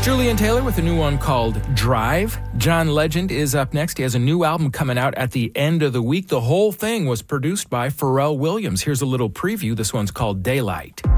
Julian Taylor with a new one called Drive. John Legend is up next. He has a new album coming out at the end of the week. The whole thing was produced by Pharrell Williams. Here's a little preview. This one's called Daylight.